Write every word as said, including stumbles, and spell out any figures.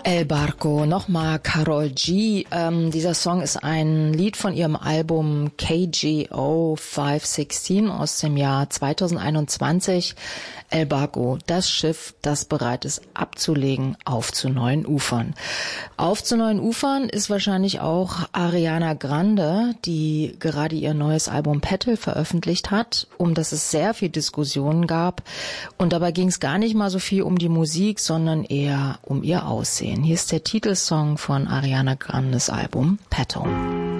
El Barco, nochmal Karol G. Ähm, dieser Song ist ein Lied von ihrem Album K G O fünf sechzehn aus dem Jahr zweitausendeinundzwanzig. El Barco, das Schiff, das bereit ist abzulegen, auf zu neuen Ufern. Auf zu neuen Ufern ist wahrscheinlich auch Ariana Grande, die gerade ihr neues Album Petal veröffentlicht hat, um das es sehr viel Diskussionen gab. Und dabei ging es gar nicht mal so viel um die Musik, sondern eher um ihr Aussehen. Hier ist der Titelsong von Ariana Grandes Album Petal.